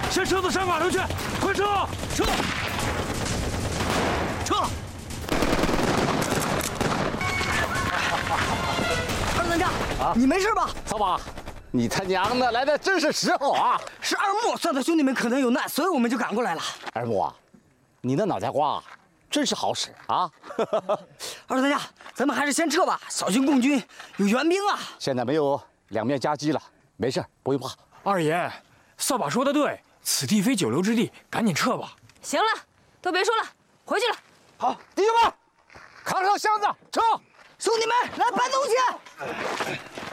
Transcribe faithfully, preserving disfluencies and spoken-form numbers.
先车子上码头去，快撤！撤！撤！ 二当家，啊，你没事吧？ 扫把，你他娘的来的真是时候啊！ 是二木算他兄弟们可能有难，所以我们就赶过来了。 二木啊，你那脑袋瓜真是好使啊！ 二当家，咱们还是先撤吧，小心共军有援兵啊！ 现在没有两面夹击了，没事，不用怕。 二爷，扫把说的对，此地非久留之地，赶紧撤吧。 行了，都别说了，回去了。 好，弟兄们，扛上箱子，撤！ 兄弟们，来搬东西。